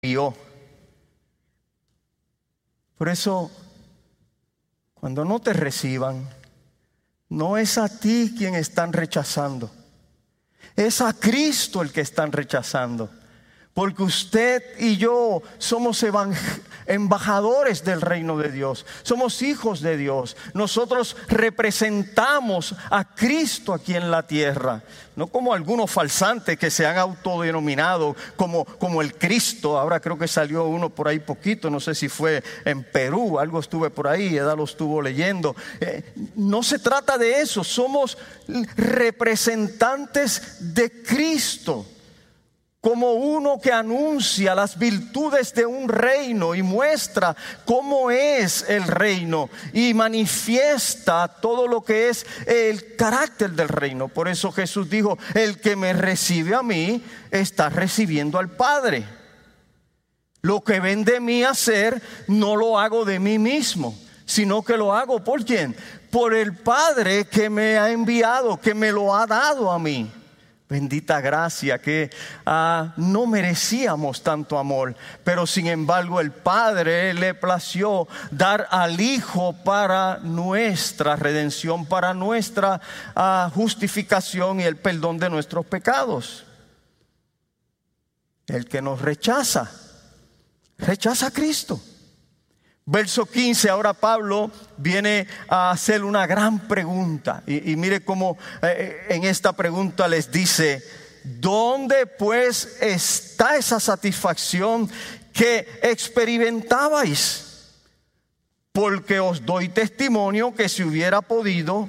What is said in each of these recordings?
envió. Por eso, cuando no te reciban, no es a ti quien están rechazando, es a Cristo el que están rechazando. Porque usted y yo somos embajadores del reino de Dios. Somos hijos de Dios. Nosotros representamos a Cristo aquí en la tierra. No como algunos falsantes que se han autodenominado como el Cristo. Ahora creo que salió uno por ahí poquito. No sé si fue en Perú. Algo estuve por ahí. Edad lo estuvo leyendo. No se trata de eso. Somos representantes de Cristo. Como uno que anuncia las virtudes de un reino y muestra cómo es el reino y manifiesta todo lo que es el carácter del reino. Por eso Jesús dijo: el que me recibe a mí está recibiendo al Padre. Lo que ven de mí hacer no lo hago de mí mismo, sino que lo hago ¿por quién? Por el Padre que me ha enviado, que me lo ha dado a mí. Bendita gracia que no merecíamos tanto amor, pero sin embargo el Padre le plació dar al Hijo para nuestra redención, para nuestra justificación y el perdón de nuestros pecados. El que nos rechaza a Cristo. Verso 15, ahora Pablo viene a hacer una gran pregunta. Y mire cómo en esta pregunta les dice: ¿dónde pues está esa satisfacción que experimentabais? Porque os doy testimonio que si hubiera podido,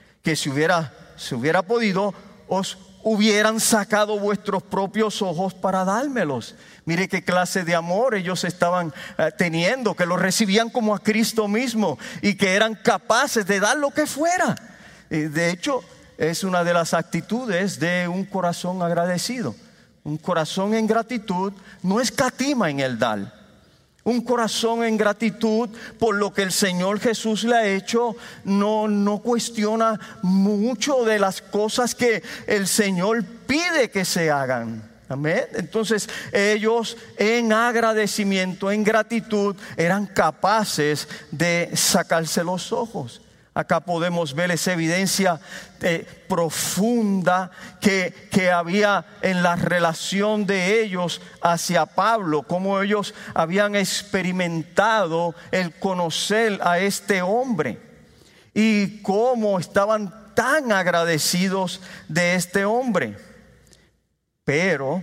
os hubieran sacado vuestros propios ojos para dármelos. Mire qué clase de amor ellos estaban teniendo, que lo recibían como a Cristo mismo y que eran capaces de dar lo que fuera. De hecho, es una de las actitudes de un corazón agradecido. Un corazón en gratitud no escatima en el dar. Un corazón en gratitud por lo que el Señor Jesús le ha hecho no cuestiona mucho de las cosas que el Señor pide que se hagan. Amén. Entonces ellos en agradecimiento, en gratitud, eran capaces de sacarse los ojos. Acá podemos ver esa evidencia profunda que había en la relación de ellos hacia Pablo, cómo ellos habían experimentado el conocer a este hombre y cómo estaban tan agradecidos de este hombre. Pero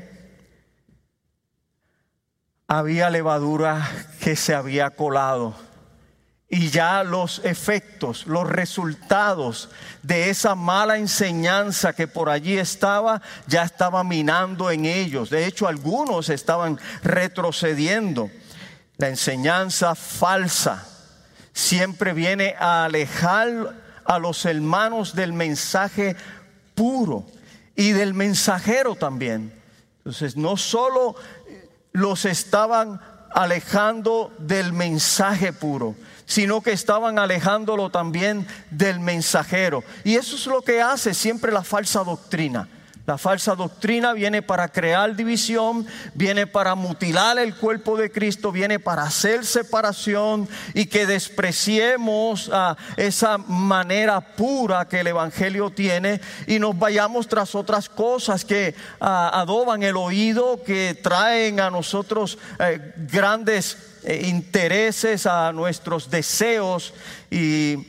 había levadura que se había colado. Y ya los efectos, los resultados de esa mala enseñanza que por allí estaba, ya estaba minando en ellos. De hecho, algunos estaban retrocediendo. La enseñanza falsa siempre viene a alejar a los hermanos del mensaje puro y del mensajero también. Entonces, no solo los estaban alejando del mensaje puro, sino que estaban alejándolo también del mensajero. Y eso es lo que hace siempre la falsa doctrina. La falsa doctrina viene para crear división, viene para mutilar el cuerpo de Cristo, viene para hacer separación y que despreciemos esa manera pura que el Evangelio tiene y nos vayamos tras otras cosas que adoban el oído, que traen a nosotros grandes intereses, a nuestros deseos. Y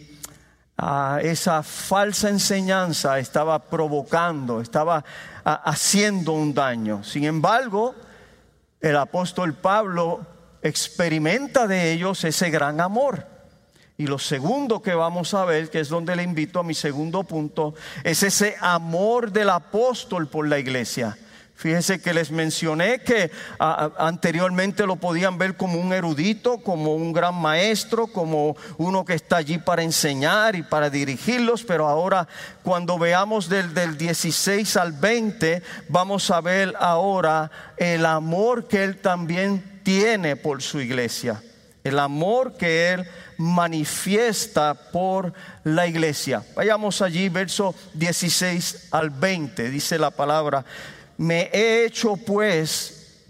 esa falsa enseñanza estaba provocando, estaba haciendo un daño. Sin embargo, el apóstol Pablo experimenta de ellos ese gran amor. Y lo segundo que vamos a ver, que es donde le invito a mi segundo punto, es ese amor del apóstol por la iglesia. Fíjense que les mencioné que anteriormente lo podían ver como un erudito, como un gran maestro, como uno que está allí para enseñar y para dirigirlos. Pero ahora, cuando veamos del 16 al 20, vamos a ver ahora el amor que él también tiene por su iglesia. El amor que él manifiesta por la iglesia. Vayamos allí, verso 16 al 20, dice la palabra: me he hecho pues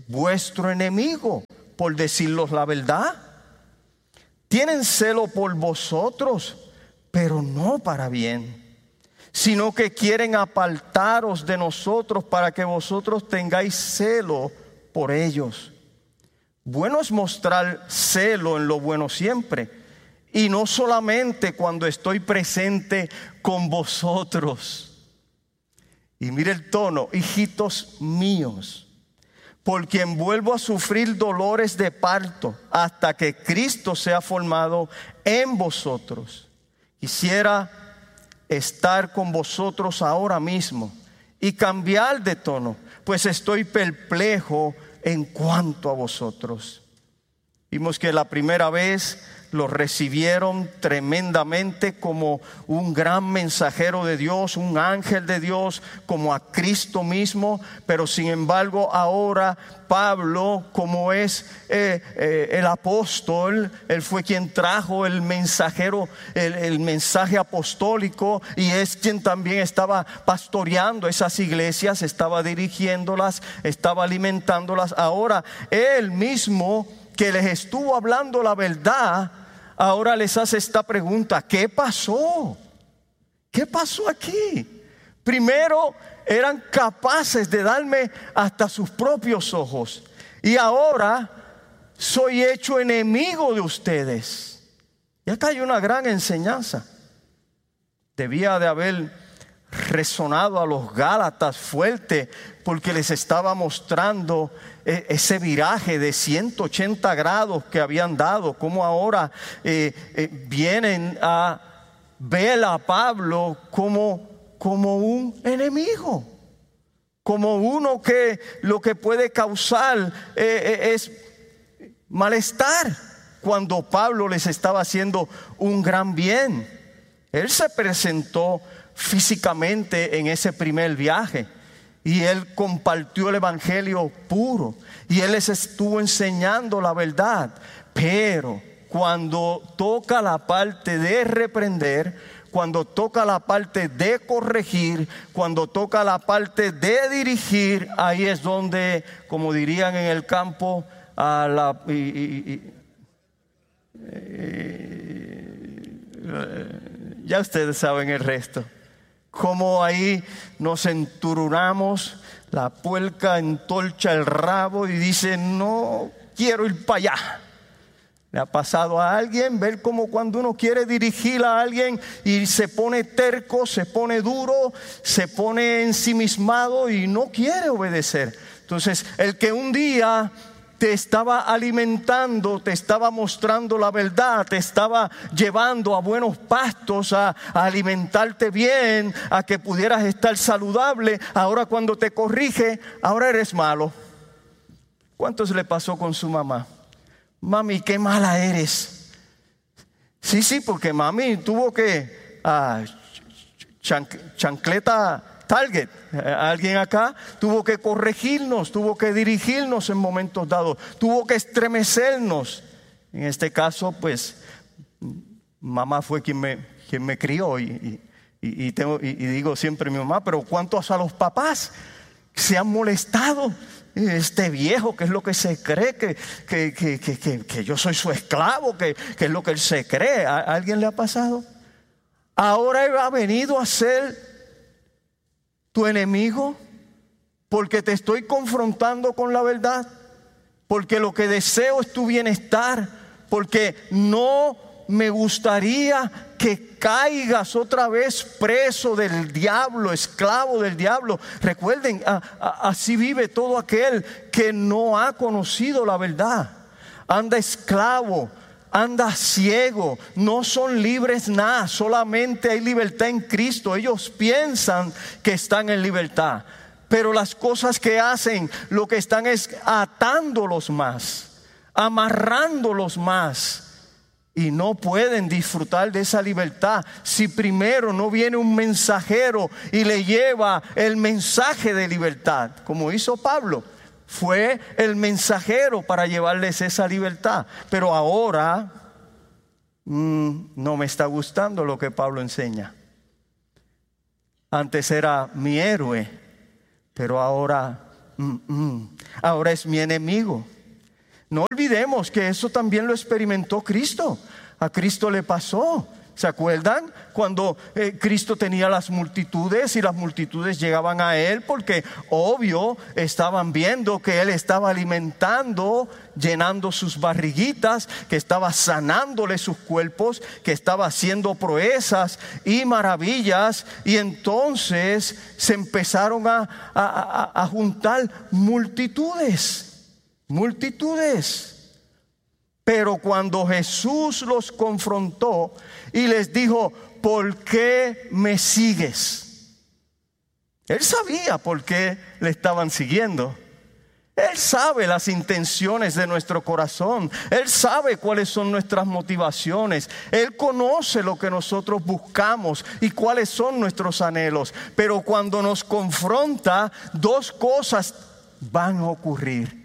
vuestro enemigo, por decirlos la verdad. Tienen celo por vosotros, pero no para bien, sino que quieren apartaros de nosotros para que vosotros tengáis celo por ellos. Bueno es mostrar celo en lo bueno siempre, y no solamente cuando estoy presente con vosotros. Y mire el tono: hijitos míos, por quien vuelvo a sufrir dolores de parto hasta que Cristo sea formado en vosotros. Quisiera estar con vosotros ahora mismo y cambiar de tono, pues estoy perplejo en cuanto a vosotros. Vimos que la primera vez lo recibieron tremendamente como un gran mensajero de Dios, un ángel de Dios, como a Cristo mismo. Pero sin embargo ahora Pablo, como es el apóstol, él fue quien trajo el mensajero, el mensaje apostólico, y es quien también estaba pastoreando esas iglesias, estaba dirigiéndolas, estaba alimentándolas. Ahora él mismo, que les estuvo hablando la verdad, ahora les hace esta pregunta: ¿qué pasó? ¿Qué pasó aquí? Primero eran capaces de darme hasta sus propios ojos, y ahora soy hecho enemigo de ustedes. Y acá hay una gran enseñanza. Debía de haber resonado a los Gálatas fuerte, porque les estaba mostrando ese viraje de 180 grados que habían dado, como ahora vienen a ver a Pablo como un enemigo, como uno que lo que puede causar es malestar, cuando Pablo les estaba haciendo un gran bien. Él se presentó físicamente en ese primer viaje, y él compartió el evangelio puro, y él les estuvo enseñando la verdad. Pero cuando toca la parte de reprender, cuando toca la parte de corregir, cuando toca la parte de dirigir, ahí es donde, como dirían en el campo, ya ustedes saben el resto. Como ahí nos enturunamos, la puerca entorcha el rabo y dice: no quiero ir para allá. ¿Le ha pasado a alguien ver cómo cuando uno quiere dirigir a alguien y se pone terco, se pone duro, se pone ensimismado y no quiere obedecer? Entonces, el que un día te estaba alimentando, te estaba mostrando la verdad, te estaba llevando a buenos pastos, a alimentarte bien, a que pudieras estar saludable, ahora cuando te corrige, ahora eres malo. ¿Cuántos le pasó con su mamá? Mami, qué mala eres. Sí, porque mami tuvo que chancleta Target, alguien acá tuvo que corregirnos, tuvo que dirigirnos en momentos dados, tuvo que estremecernos. En este caso, pues, mamá fue quien me crió, y digo siempre mi mamá, pero ¿cuántos a los papás se han molestado? Este viejo, ¿qué es lo que se cree? Que yo soy su esclavo, que es lo que él se cree. ¿A alguien le ha pasado? Ahora él ha venido a ser tu enemigo, porque te estoy confrontando con la verdad, porque lo que deseo es tu bienestar, porque no me gustaría que caigas otra vez preso del diablo, esclavo del diablo. Recuerden, así vive todo aquel que no ha conocido la verdad. Anda esclavo, anda ciego, no son libres nada, solamente hay libertad en Cristo. Ellos piensan que están en libertad, pero las cosas que hacen, lo que están es atándolos más, amarrándolos más, y no pueden disfrutar de esa libertad si primero no viene un mensajero y le lleva el mensaje de libertad, como hizo Pablo. Fue el mensajero para llevarles esa libertad. Pero ahora no me está gustando lo que Pablo enseña. Antes era mi héroe, pero ahora ahora es mi enemigo. No olvidemos que eso también lo experimentó Cristo. A Cristo le pasó. ¿Se acuerdan? Cuando Cristo tenía las multitudes y las multitudes llegaban a Él porque obvio estaban viendo que Él estaba alimentando, llenando sus barriguitas, que estaba sanándole sus cuerpos, que estaba haciendo proezas y maravillas. Y entonces se empezaron a juntar multitudes. Pero cuando Jesús los confrontó y les dijo: ¿por qué me sigues? Él sabía por qué le estaban siguiendo. Él sabe las intenciones de nuestro corazón. Él sabe cuáles son nuestras motivaciones. Él conoce lo que nosotros buscamos y cuáles son nuestros anhelos. Pero cuando nos confronta, dos cosas van a ocurrir.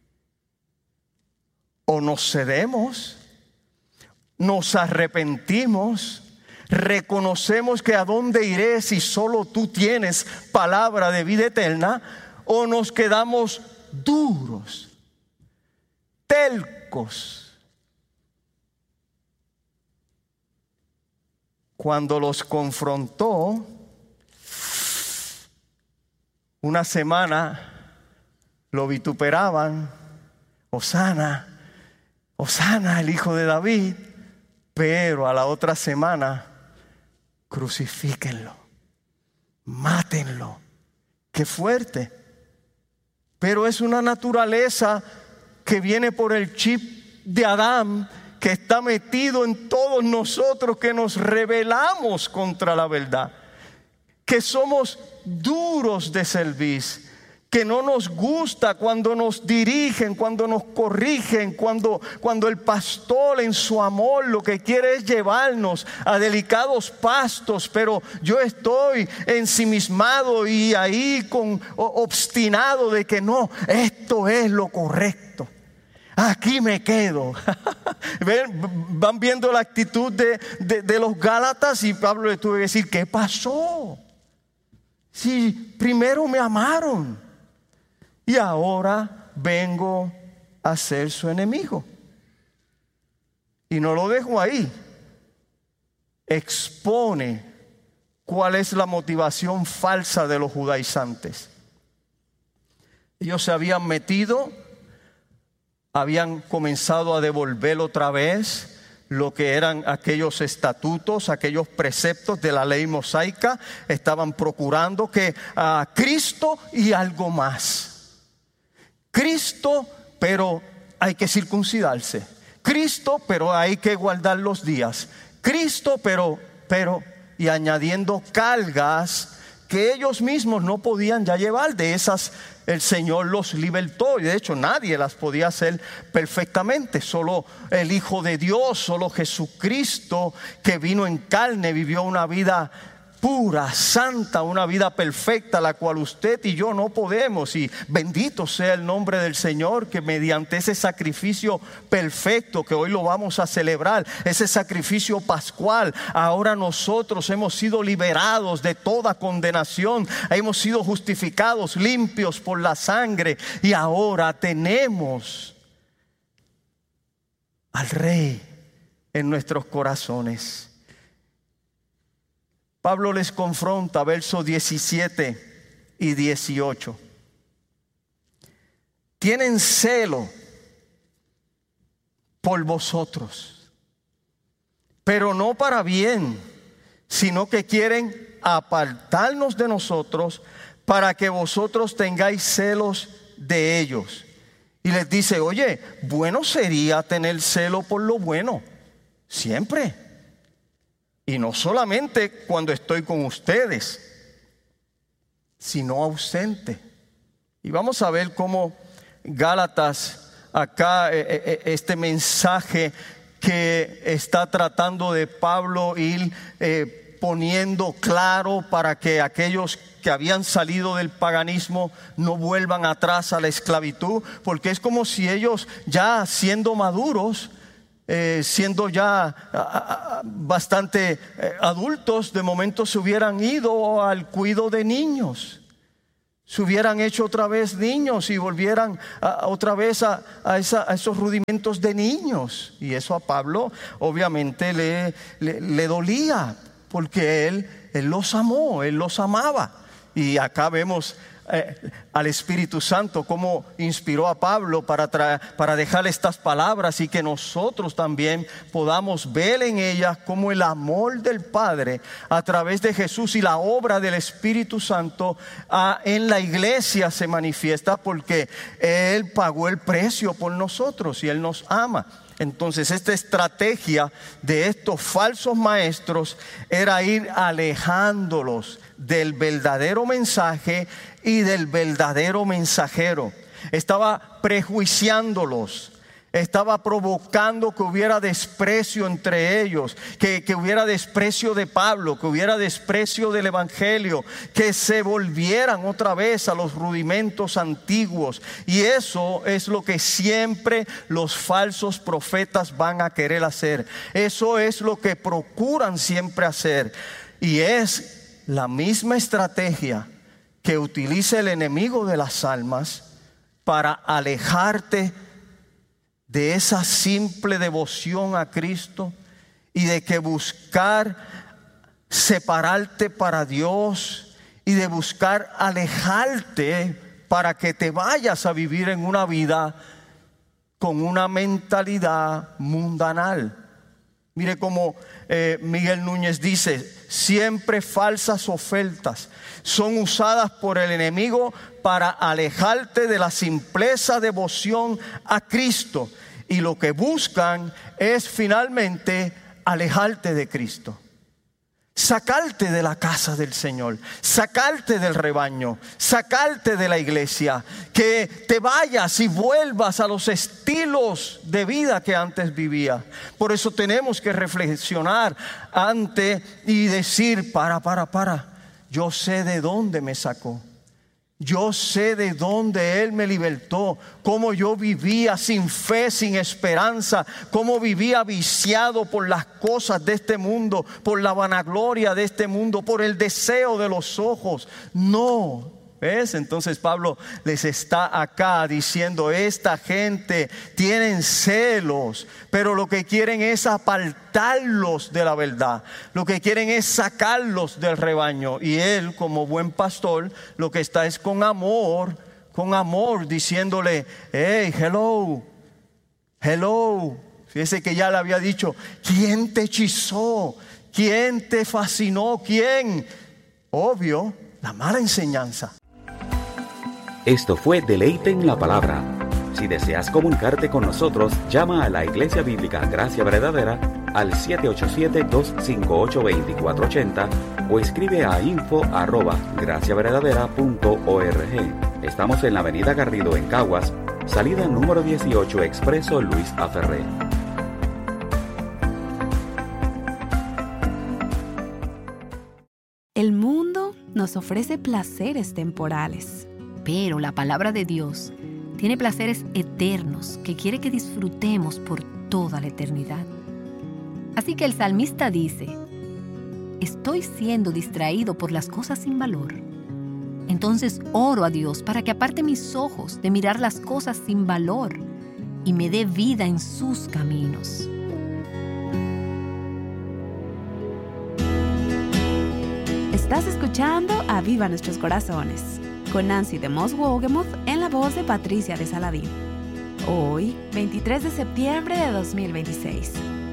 O nos cedemos, nos arrepentimos, reconocemos que a dónde iré si solo tú tienes palabra de vida eterna, o nos quedamos duros, tercos. Cuando los confrontó, una semana lo vituperaban: Hosana, Hosana, el hijo de David. Pero a la otra semana: crucifíquenlo, mátenlo. Qué fuerte. Pero es una naturaleza que viene por el chip de Adán, que está metido en todos nosotros, que nos rebelamos contra la verdad, que somos duros de cerviz, que no nos gusta cuando nos dirigen, cuando nos corrigen, cuando el pastor en su amor lo que quiere es llevarnos a delicados pastos, pero yo estoy ensimismado y ahí obstinado de que no, esto es lo correcto. Aquí me quedo. Van viendo la actitud de los Gálatas, y Pablo le tuvo que decir: ¿qué pasó? Si primero me amaron y ahora vengo a ser su enemigo. Y no lo dejo ahí. Expone cuál es la motivación falsa de los judaizantes. Ellos se habían metido, habían comenzado a devolver otra vez lo que eran aquellos estatutos, aquellos preceptos de la ley mosaica. Estaban procurando que a Cristo y algo más. Cristo, pero hay que circuncidarse. Cristo, pero hay que guardar los días. Cristo, pero, y añadiendo cargas que ellos mismos no podían ya llevar. De esas el Señor los libertó, y de hecho nadie las podía hacer perfectamente. Solo el Hijo de Dios, solo Jesucristo, que vino en carne, vivió una vida pura, santa, una vida perfecta, la cual usted y yo no podemos. Y bendito sea el nombre del Señor, que mediante ese sacrificio perfecto que hoy lo vamos a celebrar, ese sacrificio pascual, ahora nosotros hemos sido liberados de toda condenación, hemos sido justificados, limpios por la sangre, y ahora tenemos al Rey en nuestros corazones. Pablo les confronta, versos 17 y 18. Tienen celo por vosotros, pero no para bien, sino que quieren apartarnos de nosotros para que vosotros tengáis celos de ellos. Y les dice: oye, bueno sería tener celo por lo bueno, siempre. Y no solamente cuando estoy con ustedes, sino ausente. Y vamos a ver cómo Gálatas, acá este mensaje que está tratando de Pablo ir poniendo claro para que aquellos que habían salido del paganismo no vuelvan atrás a la esclavitud, porque es como si ellos, ya siendo maduros, siendo ya bastante adultos, de momento se hubieran ido al cuidado de niños. se hubieran hecho otra vez niños y volvieran otra vez a esos rudimentos de niños. Y eso a Pablo obviamente le dolía, porque él los amó, él los amaba. Y acá vemos al Espíritu Santo cómo inspiró a Pablo para dejar estas palabras, y que nosotros también podamos ver en ellas cómo el amor del Padre a través de Jesús y la obra del Espíritu Santo en la iglesia se manifiesta, porque Él pagó el precio por nosotros y Él nos ama. Entonces, esta estrategia de estos falsos maestros era ir alejándolos del verdadero mensaje y del verdadero mensajero. Estaba prejuiciándolos, estaba provocando que hubiera desprecio entre ellos, que hubiera desprecio de Pablo, que hubiera desprecio del Evangelio, que se volvieran otra vez a los rudimentos antiguos. Y eso es lo que siempre los falsos profetas van a querer hacer. Eso es lo que procuran siempre hacer. Y es la misma estrategia que utiliza el enemigo de las almas para alejarte de esa simple devoción a Cristo, y de que buscar separarte para Dios, y de buscar alejarte para que te vayas a vivir en una vida con una mentalidad mundanal. Mire cómo Miguel Núñez dice: siempre falsas ofertas son usadas por el enemigo para alejarte de la simpleza devoción a Cristo, y lo que buscan es finalmente alejarte de Cristo, sacarte de la casa del Señor, sacarte del rebaño, sacarte de la iglesia, que te vayas y vuelvas a los estilos de vida que antes vivías. Por eso tenemos que reflexionar antes y decir: para, yo sé de dónde me sacó. Yo sé de dónde Él me libertó, cómo yo vivía sin fe, sin esperanza, cómo vivía viciado por las cosas de este mundo, por la vanagloria de este mundo, por el deseo de los ojos. No, ¿ves? Entonces Pablo les está acá diciendo: esta gente tienen celos, pero lo que quieren es apartarlos de la verdad, lo que quieren es sacarlos del rebaño. Y él, como buen pastor, lo que está es con amor, diciéndole: hey, hello. Fíjese que ya le había dicho: ¿quién te hechizó? ¿Quién te fascinó? ¿Quién? Obvio, la mala enseñanza. Esto fue Deleite en la Palabra. Si deseas comunicarte con nosotros, llama a la Iglesia Bíblica Gracia Verdadera al 787-258-2480 o escribe a info@graciaverdadera.org. Estamos en la avenida Garrido en Caguas, salida número 18, Expreso Luis A. Ferré. El mundo nos ofrece placeres temporales, pero la palabra de Dios tiene placeres eternos que quiere que disfrutemos por toda la eternidad. Así que el salmista dice: estoy siendo distraído por las cosas sin valor. Entonces oro a Dios para que aparte mis ojos de mirar las cosas sin valor y me dé vida en sus caminos. Estás escuchando Aviva Nuestros Corazones con Nancy de Moss Wogemuth en la voz de Patricia de Saladín. Hoy, 23 de septiembre de 2026.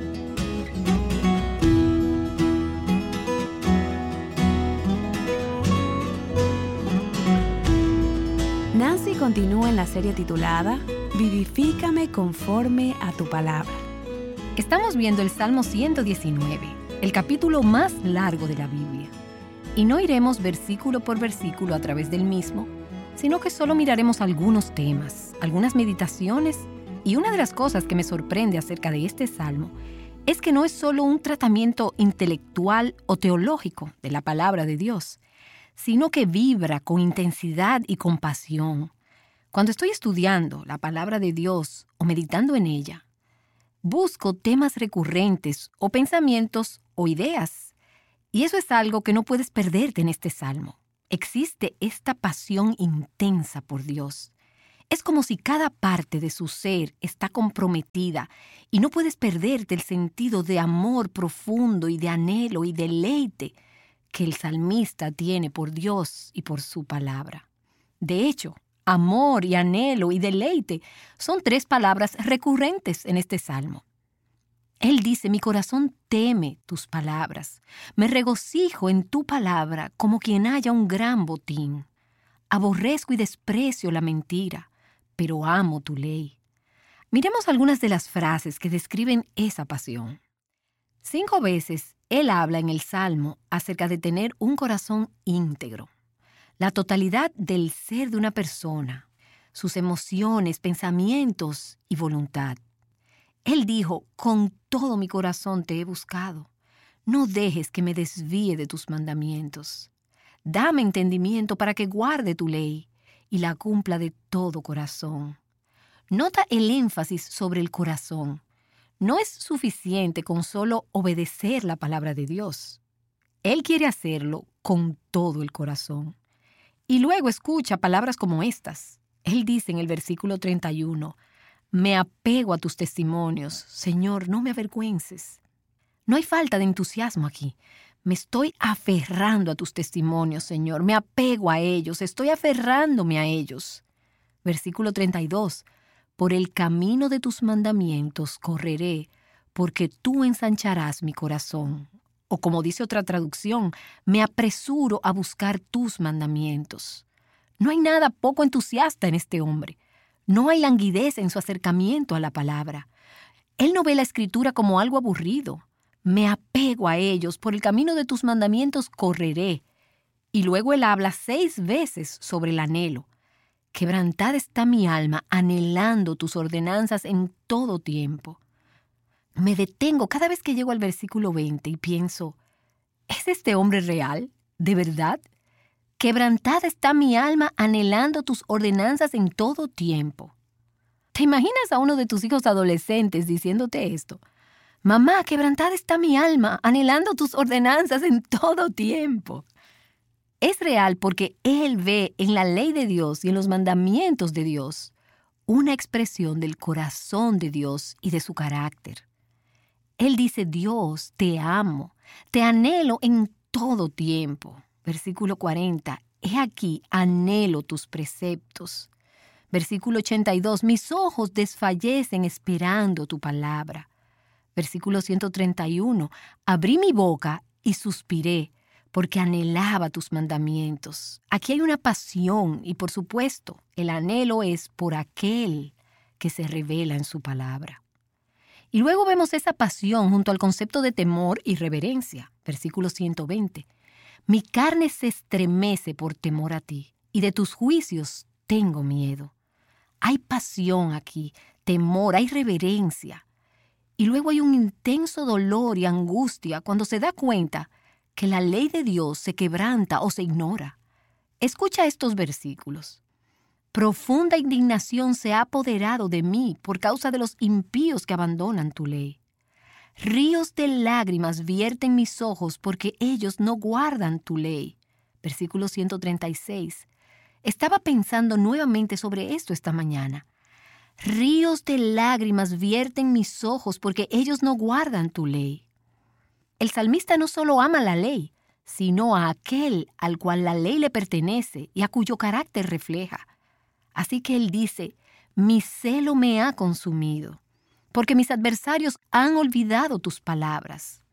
Nancy continúa en la serie titulada Vivifícame conforme a tu palabra. Estamos viendo el Salmo 119, el capítulo más largo de la Biblia. Y no iremos versículo por versículo a través del mismo, sino que solo miraremos algunos temas, algunas meditaciones, y una de las cosas que me sorprende acerca de este salmo es que no es solo un tratamiento intelectual o teológico de la palabra de Dios, sino que vibra con intensidad y compasión. Cuando estoy estudiando la palabra de Dios o meditando en ella, busco temas recurrentes o pensamientos o ideas. Y eso es algo que no puedes perderte en este salmo. Existe esta pasión intensa por Dios. Es como si cada parte de su ser está comprometida y no puedes perderte el sentido de amor profundo y de anhelo y deleite que el salmista tiene por Dios y por su palabra. De hecho, amor y anhelo y deleite son 3 palabras recurrentes en este salmo. Él dice, mi corazón teme tus palabras, me regocijo en tu palabra como quien halla un gran botín. Aborrezco y desprecio la mentira, pero amo tu ley. Miremos algunas de las frases que describen esa pasión. 5 veces él habla en el Salmo acerca de tener un corazón íntegro. La totalidad del ser de una persona, sus emociones, pensamientos y voluntad. Él dijo, con todo mi corazón te he buscado. No dejes que me desvíe de tus mandamientos. Dame entendimiento para que guarde tu ley y la cumpla de todo corazón. Nota el énfasis sobre el corazón. No es suficiente con solo obedecer la palabra de Dios. Él quiere hacerlo con todo el corazón. Y luego escucha palabras como estas. Él dice en el versículo 31, me apego a tus testimonios, Señor, no me avergüences. No hay falta de entusiasmo aquí. Me estoy aferrando a tus testimonios, Señor. Me apego a ellos, estoy aferrándome a ellos. Versículo 32. Por el camino de tus mandamientos correré, porque tú ensancharás mi corazón. O como dice otra traducción, me apresuro a buscar tus mandamientos. No hay nada poco entusiasta en este hombre. No hay languidez en su acercamiento a la palabra. Él no ve la Escritura como algo aburrido. Me apego a ellos, por el camino de tus mandamientos correré. Y luego él habla 6 veces sobre el anhelo. Quebrantada está mi alma, anhelando tus ordenanzas en todo tiempo. Me detengo cada vez que llego al versículo 20 y pienso, ¿es este hombre real? ¿De verdad? Quebrantada está mi alma, anhelando tus ordenanzas en todo tiempo. ¿Te imaginas a uno de tus hijos adolescentes diciéndote esto? Mamá, quebrantada está mi alma, anhelando tus ordenanzas en todo tiempo. Es real porque él ve en la ley de Dios y en los mandamientos de Dios una expresión del corazón de Dios y de su carácter. Él dice, Dios, te amo, te anhelo en todo tiempo. Versículo 40, he aquí, anhelo tus preceptos. Versículo 82, mis ojos desfallecen esperando tu palabra. Versículo 131, abrí mi boca y suspiré, porque anhelaba tus mandamientos. Aquí hay una pasión y, por supuesto, el anhelo es por aquel que se revela en su palabra. Y luego vemos esa pasión junto al concepto de temor y reverencia. Versículo 120. Mi carne se estremece por temor a ti, y de tus juicios tengo miedo. Hay pasión aquí, temor, hay reverencia. Y luego hay un intenso dolor y angustia cuando se da cuenta que la ley de Dios se quebranta o se ignora. Escucha estos versículos. Profunda indignación se ha apoderado de mí por causa de los impíos que abandonan tu ley. Ríos de lágrimas vierten mis ojos porque ellos no guardan tu ley. Versículo 136. Estaba pensando nuevamente sobre esto esta mañana. Ríos de lágrimas vierten mis ojos porque ellos no guardan tu ley. El salmista no solo ama la ley, sino a aquel al cual la ley le pertenece y a cuyo carácter refleja. Así que él dice, mi celo me ha consumido, porque mis adversarios han olvidado tus palabras.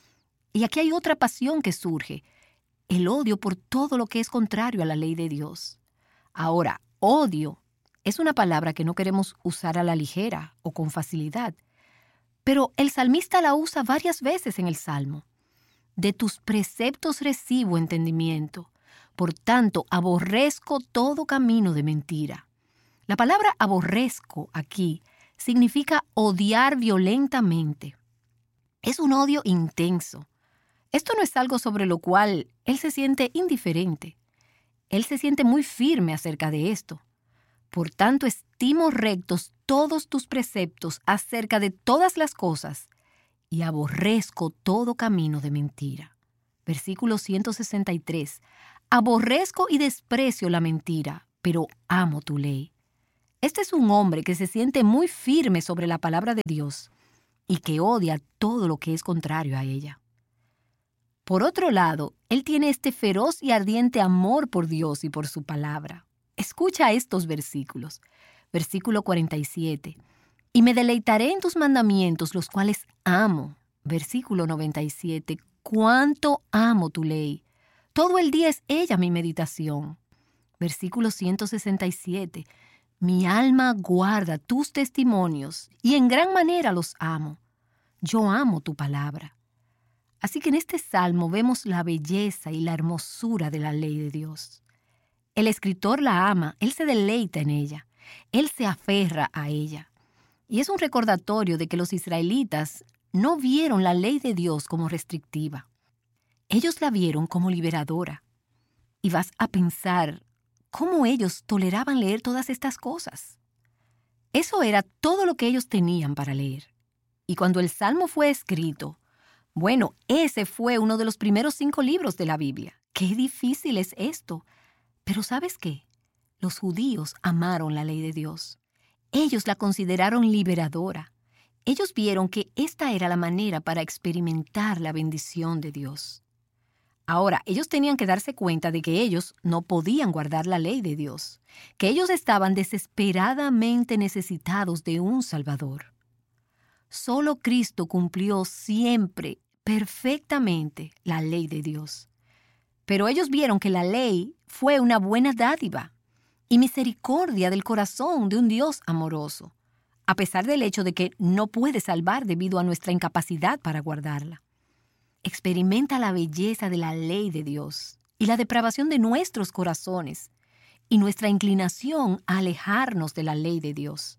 Y aquí hay otra pasión que surge, el odio por todo lo que es contrario a la ley de Dios. Ahora, odio es una palabra que no queremos usar a la ligera o con facilidad, pero el salmista la usa varias veces en el Salmo. De tus preceptos recibo entendimiento, por tanto aborrezco todo camino de mentira. La palabra aborrezco aquí significa odiar violentamente. Es un odio intenso. Esto no es algo sobre lo cual él se siente indiferente. Él se siente muy firme acerca de esto. Por tanto, estimo rectos todos tus preceptos acerca de todas las cosas y aborrezco todo camino de mentira. Versículo 163. Aborrezco y desprecio la mentira, pero amo tu ley. Este es un hombre que se siente muy firme sobre la palabra de Dios y que odia todo lo que es contrario a ella. Por otro lado, él tiene este feroz y ardiente amor por Dios y por su palabra. Escucha estos versículos. Versículo 47. Y me deleitaré en tus mandamientos, los cuales amo. Versículo 97. Cuánto amo tu ley. Todo el día es ella mi meditación. Versículo 167. Mi alma guarda tus testimonios y en gran manera los amo. Yo amo tu palabra. Así que en este salmo vemos la belleza y la hermosura de la ley de Dios. El escritor la ama, él se deleita en ella, él se aferra a ella. Y es un recordatorio de que los israelitas no vieron la ley de Dios como restrictiva. Ellos la vieron como liberadora. Y vas a pensar cómo ellos toleraban leer todas estas cosas. Eso era todo lo que ellos tenían para leer. Y cuando el Salmo fue escrito, bueno, ese fue uno de los primeros 5 libros de la Biblia. ¡Qué difícil es esto! Pero ¿sabes qué? Los judíos amaron la ley de Dios. Ellos la consideraron liberadora. Ellos vieron que esta era la manera para experimentar la bendición de Dios. Ahora, ellos tenían que darse cuenta de que ellos no podían guardar la ley de Dios, que ellos estaban desesperadamente necesitados de un Salvador. Solo Cristo cumplió siempre, perfectamente, la ley de Dios. Pero ellos vieron que la ley fue una buena dádiva y misericordia del corazón de un Dios amoroso, a pesar del hecho de que no puede salvar debido a nuestra incapacidad para guardarla. Experimenta la belleza de la ley de Dios y la depravación de nuestros corazones y nuestra inclinación a alejarnos de la ley de Dios.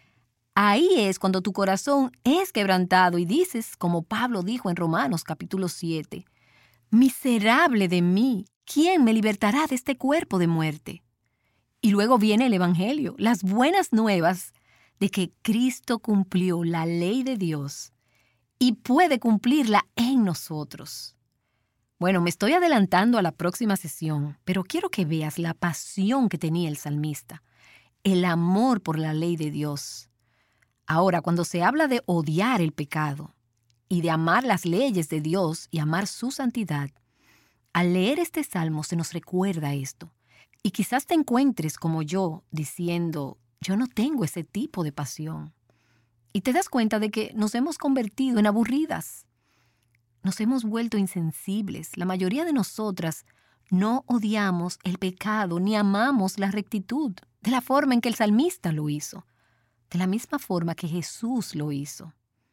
Ahí es cuando tu corazón es quebrantado y dices, como Pablo dijo en Romanos capítulo 7, «Miserable de mí, ¿quién me libertará de este cuerpo de muerte?» Y luego viene el Evangelio, las buenas nuevas de que Cristo cumplió la ley de Dios y puede cumplirla en nosotros. Bueno, me estoy adelantando a la próxima sesión, pero quiero que veas la pasión que tenía el salmista, el amor por la ley de Dios. Ahora, cuando se habla de odiar el pecado y de amar las leyes de Dios y amar su santidad, al leer este salmo se nos recuerda esto. Y quizás te encuentres como yo diciendo, yo no tengo ese tipo de pasión. Y te das cuenta de que nos hemos convertido en aburridas. Nos hemos vuelto insensibles. La mayoría de nosotras no odiamos el pecado ni amamos la rectitud de la forma en que el salmista lo hizo, de la misma forma que Jesús lo hizo.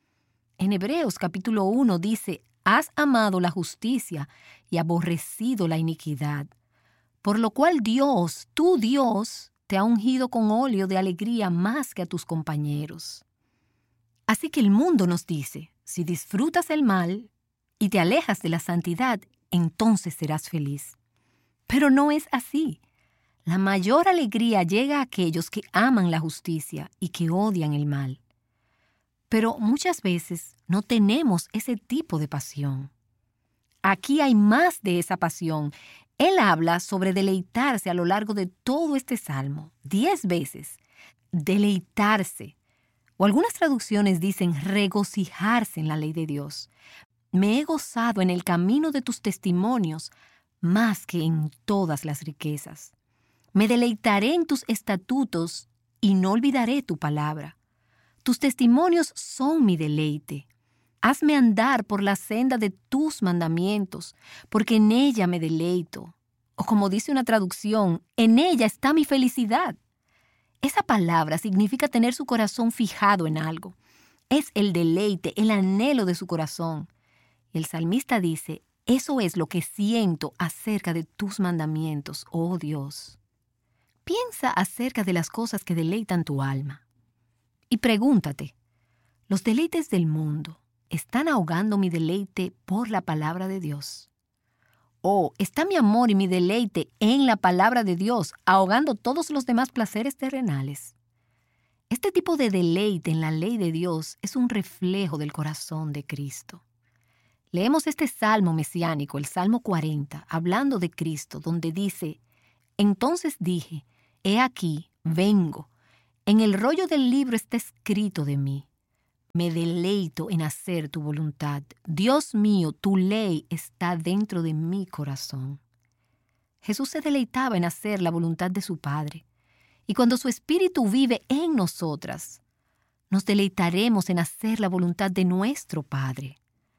En Hebreos capítulo 1 dice, has amado la justicia y aborrecido la iniquidad, por lo cual Dios, tu Dios, te ha ungido con óleo de alegría más que a tus compañeros. Así que el mundo nos dice, si disfrutas el mal y te alejas de la santidad, entonces serás feliz. Pero no es así. La mayor alegría llega a aquellos que aman la justicia y que odian el mal. Pero muchas veces no tenemos ese tipo de pasión. Aquí hay más de esa pasión. Él habla sobre deleitarse a lo largo de todo este salmo, 10 veces. Deleitarse. O algunas traducciones dicen regocijarse en la ley de Dios. Me he gozado en el camino de tus testimonios más que en todas las riquezas. Me deleitaré en tus estatutos y no olvidaré tu palabra. Tus testimonios son mi deleite. Hazme andar por la senda de tus mandamientos, porque en ella me deleito. O como dice una traducción, en ella está mi felicidad. Esa palabra significa tener su corazón fijado en algo. Es el deleite, el anhelo de su corazón. Y el salmista dice, eso es lo que siento acerca de tus mandamientos, oh Dios. Piensa acerca de las cosas que deleitan tu alma. Y pregúntate, ¿los deleites del mundo están ahogando mi deleite por la palabra de Dios? ¿O está mi amor y mi deleite en la palabra de Dios ahogando todos los demás placeres terrenales? Este tipo de deleite en la ley de Dios es un reflejo del corazón de Cristo. Leemos este salmo mesiánico, el Salmo 40, hablando de Cristo, donde dice: entonces dije, he aquí, vengo. En el rollo del libro está escrito de mí. Me deleito en hacer tu voluntad. Dios mío, tu ley está dentro de mi corazón. Jesús se deleitaba en hacer la voluntad de su Padre. Y cuando su Espíritu vive en nosotras, nos deleitaremos en hacer la voluntad de nuestro Padre.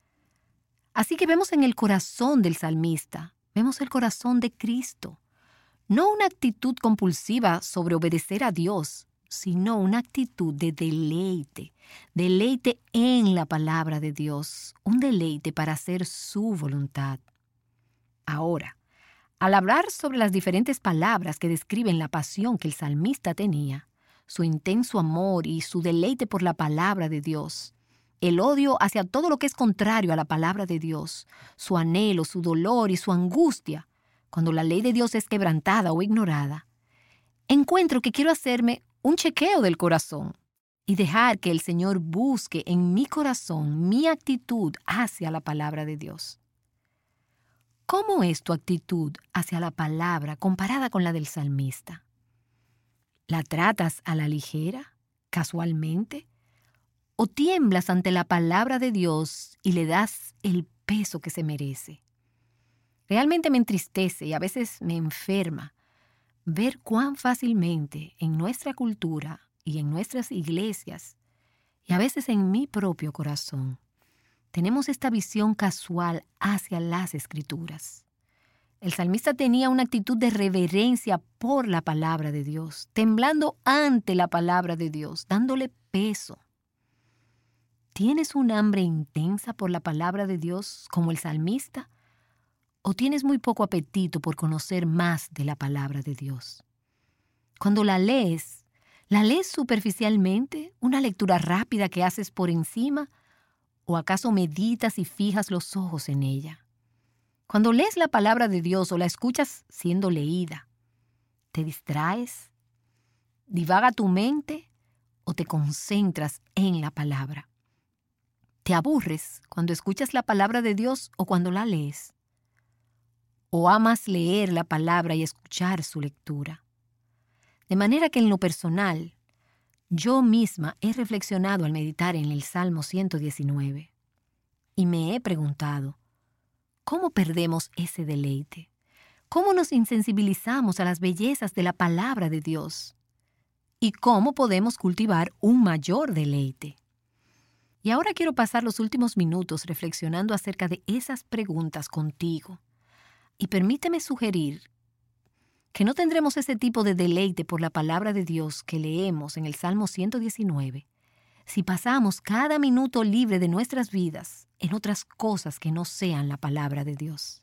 Así que vemos en el corazón del salmista, vemos el corazón de Cristo. No una actitud compulsiva sobre obedecer a Dios, sino una actitud de deleite. Deleite en la palabra de Dios, un deleite para hacer su voluntad. Ahora, al hablar sobre las diferentes palabras que describen la pasión que el salmista tenía, su intenso amor y su deleite por la palabra de Dios, el odio hacia todo lo que es contrario a la palabra de Dios, su anhelo, su dolor y su angustia, cuando la ley de Dios es quebrantada o ignorada, encuentro que quiero hacerme un chequeo del corazón y dejar que el Señor busque en mi corazón mi actitud hacia la palabra de Dios. ¿Cómo es tu actitud hacia la palabra comparada con la del salmista? ¿La tratas a la ligera, casualmente? ¿O tiemblas ante la palabra de Dios y le das el peso que se merece? Realmente me entristece y a veces me enferma ver cuán fácilmente en nuestra cultura y en nuestras iglesias, y a veces en mi propio corazón, tenemos esta visión casual hacia las Escrituras. El salmista tenía una actitud de reverencia por la palabra de Dios, temblando ante la palabra de Dios, dándole peso. ¿Tienes un hambre intensa por la palabra de Dios como el salmista? ¿O tienes muy poco apetito por conocer más de la palabra de Dios? Cuando la lees superficialmente, una lectura rápida que haces por encima, ¿o acaso meditas y fijas los ojos en ella? Cuando lees la palabra de Dios o la escuchas siendo leída, ¿te distraes? ¿Divaga tu mente o te concentras en la palabra? ¿Te aburres cuando escuchas la palabra de Dios o cuando la lees? ¿O amas leer la palabra y escuchar su lectura? De manera que en lo personal, yo misma he reflexionado al meditar en el Salmo 119 y me he preguntado, ¿cómo perdemos ese deleite? ¿Cómo nos insensibilizamos a las bellezas de la palabra de Dios? ¿Y cómo podemos cultivar un mayor deleite? Y ahora quiero pasar los últimos minutos reflexionando acerca de esas preguntas contigo. Y permíteme sugerir que no tendremos ese tipo de deleite por la palabra de Dios que leemos en el Salmo 119 si pasamos cada minuto libre de nuestras vidas en otras cosas que no sean la palabra de Dios.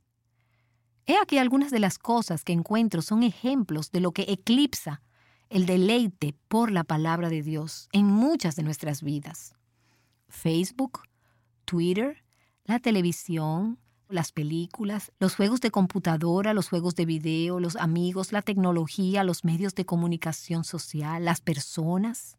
He aquí algunas de las cosas que encuentro son ejemplos de lo que eclipsa el deleite por la palabra de Dios en muchas de nuestras vidas. Facebook, Twitter, la televisión, las películas, los juegos de computadora, los juegos de video, los amigos, la tecnología, los medios de comunicación social, las personas.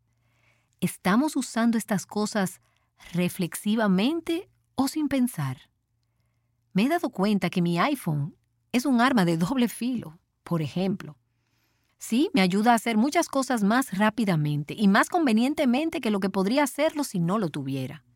¿Estamos usando estas cosas reflexivamente o sin pensar? Me he dado cuenta que mi iPhone es un arma de doble filo, por ejemplo. Sí, me ayuda a hacer muchas cosas más rápidamente y más convenientemente que lo que podría hacerlo si no lo tuviera.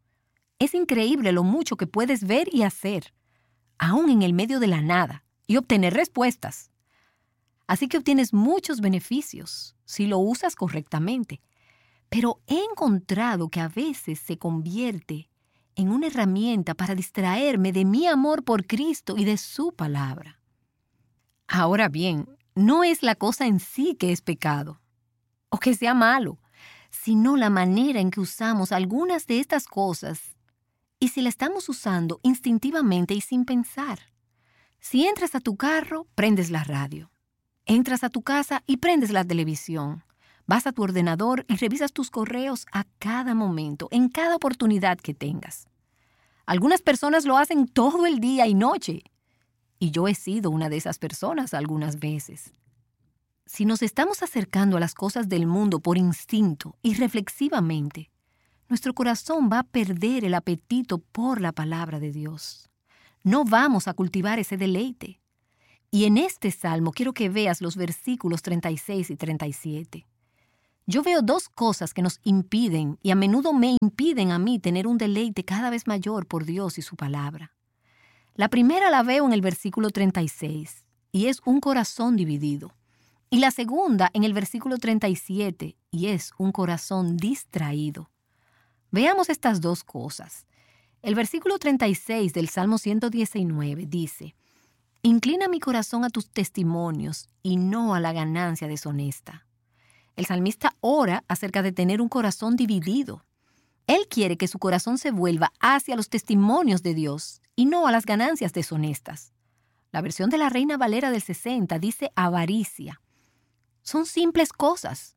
Es increíble lo mucho que puedes ver y hacer, aún en el medio de la nada, y obtener respuestas. Así que obtienes muchos beneficios si lo usas correctamente. Pero he encontrado que a veces se convierte en una herramienta para distraerme de mi amor por Cristo y de su palabra. Ahora bien, no es la cosa en sí que es pecado, o que sea malo, sino la manera en que usamos algunas de estas cosas y si la estamos usando instintivamente y sin pensar. Si entras a tu carro, prendes la radio. Entras a tu casa y prendes la televisión. Vas a tu ordenador y revisas tus correos a cada momento, en cada oportunidad que tengas. Algunas personas lo hacen todo el día y noche. Y yo he sido una de esas personas algunas veces. Si nos estamos acercando a las cosas del mundo por instinto y reflexivamente, nuestro corazón va a perder el apetito por la palabra de Dios. No vamos a cultivar ese deleite. Y en este salmo quiero que veas los versículos 36 y 37. Yo veo dos cosas que nos impiden y a menudo me impiden a mí tener un deleite cada vez mayor por Dios y su palabra. La primera la veo en el versículo 36 y es un corazón dividido. Y la segunda en el versículo 37 y es un corazón distraído. Veamos estas dos cosas. El versículo 36 del Salmo 119 dice: Inclina mi corazón a tus testimonios y no a la ganancia deshonesta. El salmista ora acerca de tener un corazón dividido. Él quiere que su corazón se vuelva hacia los testimonios de Dios y no a las ganancias deshonestas. La versión de la Reina Valera del 60 dice avaricia. Son simples cosas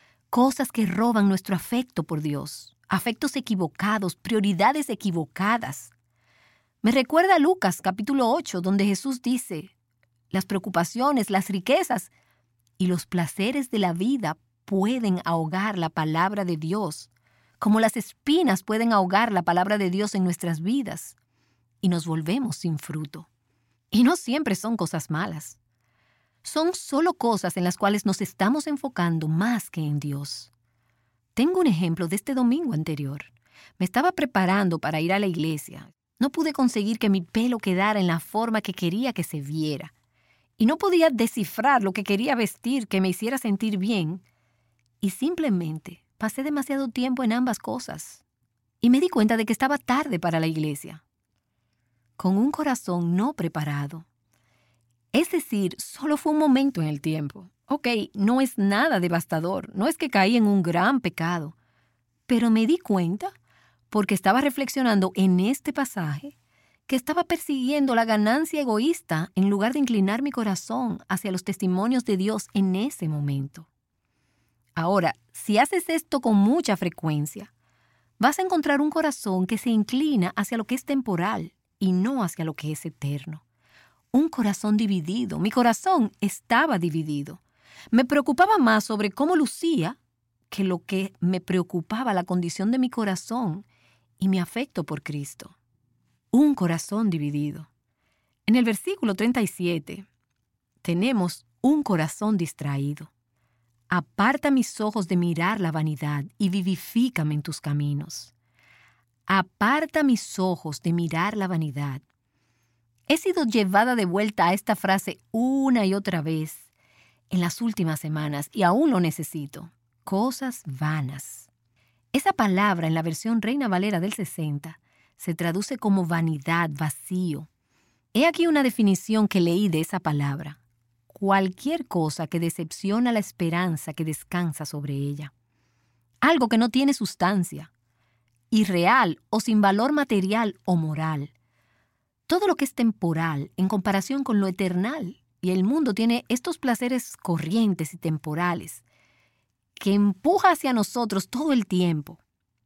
que roban nuestro afecto por Dios, afectos equivocados, prioridades equivocadas. Me recuerda a Lucas capítulo 8, donde Jesús dice: las preocupaciones, las riquezas y los placeres de la vida pueden ahogar la palabra de Dios, como las espinas pueden ahogar la palabra de Dios en nuestras vidas, y nos volvemos sin fruto. Y no siempre son cosas malas. Son solo cosas en las cuales nos estamos enfocando más que en Dios. Tengo un ejemplo de este domingo anterior. Me estaba preparando para ir a la iglesia. No pude conseguir que mi pelo quedara en la forma que quería que se viera. Y no podía descifrar lo que quería vestir que me hiciera sentir bien. Y simplemente pasé demasiado tiempo en ambas cosas. Y me di cuenta de que estaba tarde para la iglesia. Con un corazón no preparado. Es decir, solo fue un momento en el tiempo. Ok, no es nada devastador. No es que caí en un gran pecado. Pero me di cuenta, porque estaba reflexionando en este pasaje, que estaba persiguiendo la ganancia egoísta en lugar de inclinar mi corazón hacia los testimonios de Dios en ese momento. Ahora, si haces esto con mucha frecuencia, vas a encontrar un corazón que se inclina hacia lo que es temporal y no hacia lo que es eterno. Un corazón dividido. Mi corazón estaba dividido. Me preocupaba más sobre cómo lucía que lo que me preocupaba la condición de mi corazón y mi afecto por Cristo. Un corazón dividido. En el versículo 37 tenemos un corazón distraído. Aparta mis ojos de mirar la vanidad y vivifícame en tus caminos. Aparta mis ojos de mirar la vanidad. He sido llevada de vuelta a esta frase una y otra vez en las últimas semanas y aún lo necesito. Cosas vanas. Esa palabra en la versión Reina Valera del 60 se traduce como vanidad, vacío. He aquí una definición que leí de esa palabra. Cualquier cosa que decepciona la esperanza que descansa sobre ella. Algo que no tiene sustancia, irreal o sin valor material o moral. Todo lo que es temporal en comparación con lo eternal. Y el mundo tiene estos placeres corrientes y temporales que empuja hacia nosotros todo el tiempo.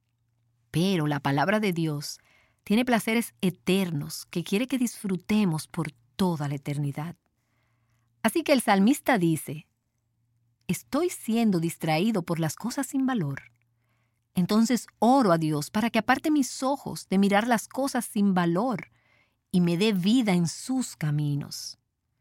Pero la palabra de Dios tiene placeres eternos que quiere que disfrutemos por toda la eternidad. Así que el salmista dice: estoy siendo distraído por las cosas sin valor. Entonces oro a Dios para que aparte mis ojos de mirar las cosas sin valor y me dé vida en sus caminos.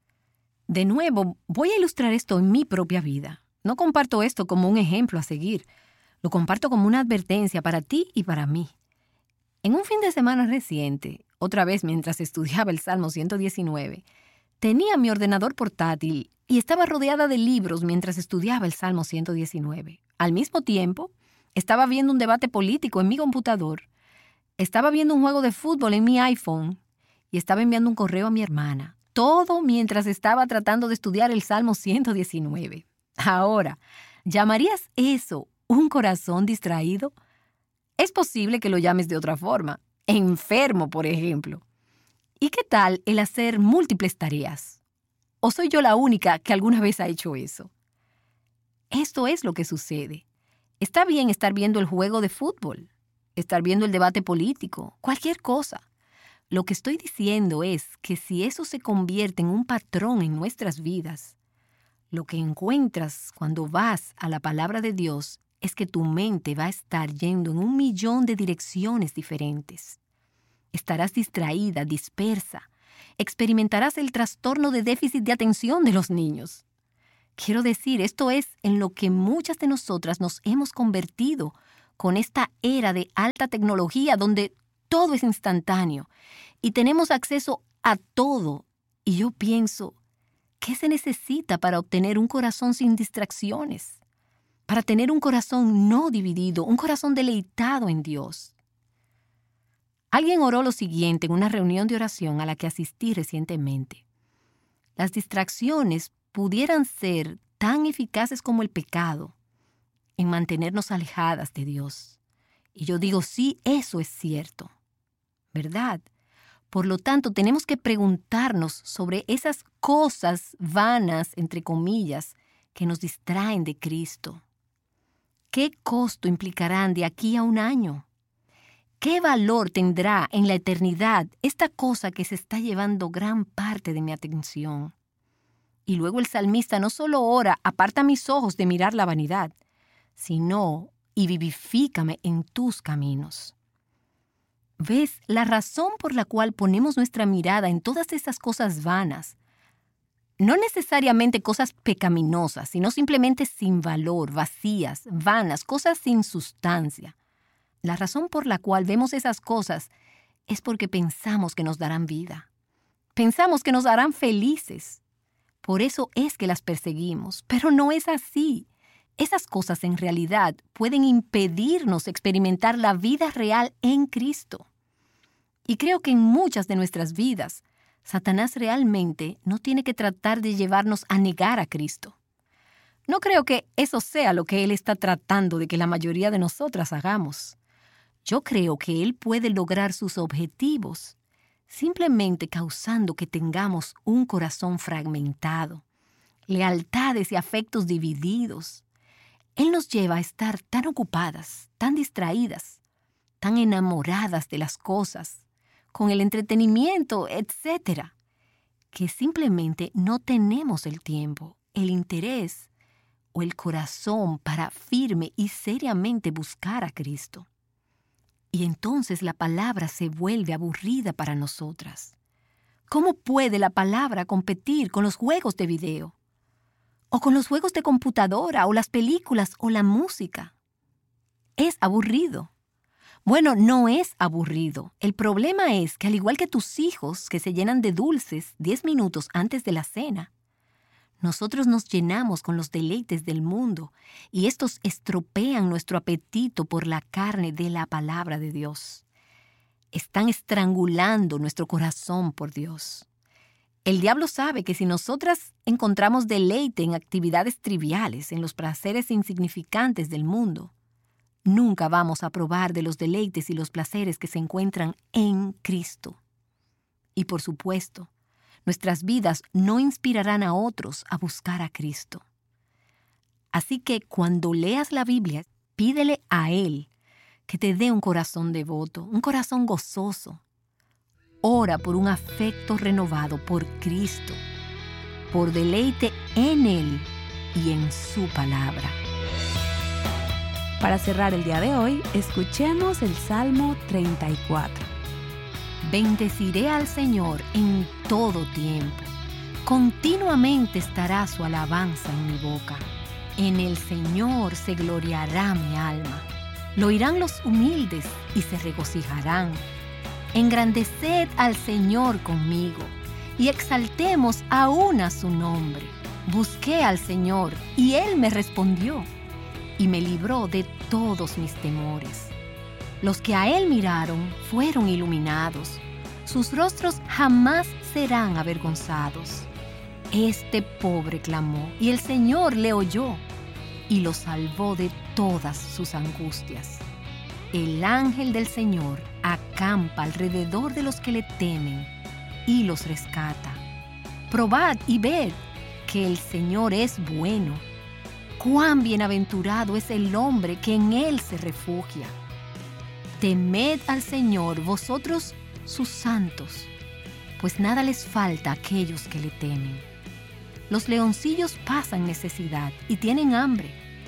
De nuevo, voy a ilustrar esto en mi propia vida. No comparto esto como un ejemplo a seguir. Lo comparto como una advertencia para ti y para mí. En un fin de semana reciente, otra vez mientras estudiaba el Salmo 119, tenía mi ordenador portátil y estaba rodeada de libros mientras estudiaba el Salmo 119. Al mismo tiempo, estaba viendo un debate político en mi computador, estaba viendo un juego de fútbol en mi iPhone y estaba enviando un correo a mi hermana. Todo mientras estaba tratando de estudiar el Salmo 119. Ahora, ¿llamarías eso un corazón distraído? Es posible que lo llames de otra forma. Enfermo, por ejemplo. ¿Y qué tal el hacer múltiples tareas? ¿O soy yo la única que alguna vez ha hecho eso? Esto es lo que sucede. Está bien estar viendo el juego de fútbol, estar viendo el debate político, cualquier cosa. Lo que estoy diciendo es que si eso se convierte en un patrón en nuestras vidas, lo que encuentras cuando vas a la palabra de Dios es que tu mente va a estar yendo en 1.000.000 de direcciones diferentes. Estarás distraída, dispersa. Experimentarás el trastorno de déficit de atención de los niños. Quiero decir, esto es en lo que muchas de nosotras nos hemos convertido con esta era de alta tecnología donde todo es instantáneo y tenemos acceso a todo. Y yo pienso, ¿qué se necesita para obtener un corazón sin distracciones? Para tener un corazón no dividido, un corazón deleitado en Dios. Alguien oró lo siguiente en una reunión de oración a la que asistí recientemente. Las distracciones pudieran ser tan eficaces como el pecado en mantenernos alejadas de Dios. Y yo digo, sí, eso es cierto, ¿verdad? Por lo tanto, tenemos que preguntarnos sobre esas cosas vanas, entre comillas, que nos distraen de Cristo. ¿Qué costo implicarán de aquí a 1 año? ¿Qué valor tendrá en la eternidad esta cosa que se está llevando gran parte de mi atención? Y luego el salmista no solo ora, aparta mis ojos de mirar la vanidad, sino, y vivifícame en tus caminos. ¿Ves? La razón por la cual ponemos nuestra mirada en todas esas cosas vanas, no necesariamente cosas pecaminosas, sino simplemente sin valor, vacías, vanas, cosas sin sustancia. La razón por la cual vemos esas cosas es porque pensamos que nos darán vida. Pensamos que nos harán felices. Por eso es que las perseguimos, pero no es así. Esas cosas en realidad pueden impedirnos experimentar la vida real en Cristo. Y creo que en muchas de nuestras vidas, Satanás realmente no tiene que tratar de llevarnos a negar a Cristo. No creo que eso sea lo que él está tratando de que la mayoría de nosotras hagamos. Yo creo que él puede lograr sus objetivos simplemente causando que tengamos un corazón fragmentado, lealtades y afectos divididos. Él nos lleva a estar tan ocupadas, tan distraídas, tan enamoradas de las cosas, con el entretenimiento, etc., que simplemente no tenemos el tiempo, el interés o el corazón para firme y seriamente buscar a Cristo. Y entonces la palabra se vuelve aburrida para nosotras. ¿Cómo puede la palabra competir con los juegos de video? O con los juegos de computadora, o las películas, o la música? Es aburrido. Bueno, no es aburrido. El problema es que al igual que tus hijos que se llenan de dulces 10 minutos antes de la cena, nosotros nos llenamos con los deleites del mundo y estos estropean nuestro apetito por la carne de la palabra de Dios. Están estrangulando nuestro corazón por Dios. El diablo sabe que si nosotras encontramos deleite en actividades triviales, en los placeres insignificantes del mundo, nunca vamos a probar de los deleites y los placeres que se encuentran en Cristo. Y por supuesto, nuestras vidas no inspirarán a otros a buscar a Cristo. Así que cuando leas la Biblia, pídele a Él que te dé un corazón devoto, un corazón gozoso. Ora por un afecto renovado por Cristo, por deleite en Él y en su palabra. Para cerrar el día de hoy, escuchemos el Salmo 34. Bendeciré al Señor en todo tiempo. Continuamente estará su alabanza en mi boca. En el Señor se gloriará mi alma. Lo oirán los humildes y se regocijarán. Engrandeced al Señor conmigo y exaltemos aún a su nombre. Busqué al Señor y Él me respondió y me libró de todos mis temores. Los que a Él miraron fueron iluminados. Sus rostros jamás serán avergonzados. Este pobre clamó y el Señor le oyó y lo salvó de todas sus angustias. El ángel del Señor acampa alrededor de los que le temen y los rescata. Probad y ved que el Señor es bueno. Cuán bienaventurado es el hombre que en Él se refugia. Temed al Señor, vosotros sus santos, pues nada les falta a aquellos que le temen. Los leoncillos pasan necesidad y tienen hambre,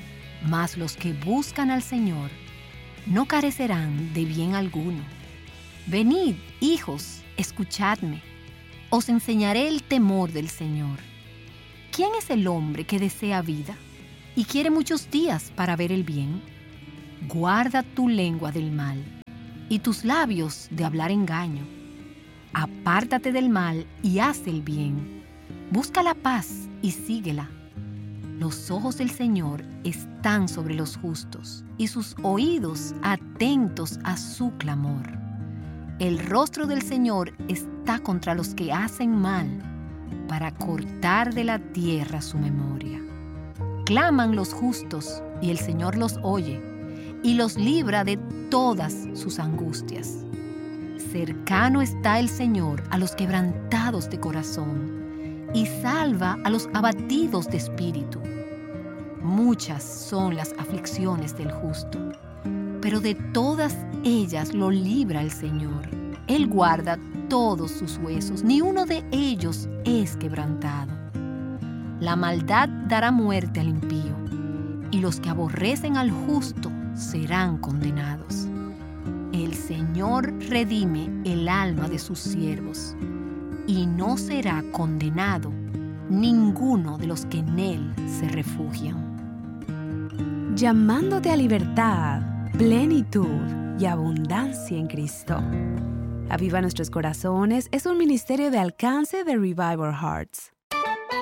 Mas los que buscan al Señor no carecerán de bien alguno. Venid, hijos, escuchadme. Os enseñaré el temor del Señor. ¿Quién es el hombre que desea vida y quiere muchos días para ver el bien? Guarda tu lengua del mal y tus labios de hablar engaño. Apártate del mal y haz el bien. Busca la paz y síguela. Los ojos del Señor están sobre los justos y sus oídos atentos a su clamor. El rostro del Señor está contra los que hacen mal, para cortar de la tierra su memoria. Claman los justos y el Señor los oye y los libra de todas sus angustias. Cercano está el Señor a los quebrantados de corazón y salva a los abatidos de espíritu. Muchas son las aflicciones del justo, pero de todas ellas lo libra el Señor. Él guarda todos sus huesos, ni uno de ellos es quebrantado. La maldad dará muerte al impío, y los que aborrecen al justo serán condenados. El Señor redime el alma de sus siervos, y no será condenado ninguno de los que en Él se refugian. Llamándote a libertad, plenitud y abundancia en Cristo. Aviva Nuestros Corazones es un ministerio de alcance de Revive Our Hearts.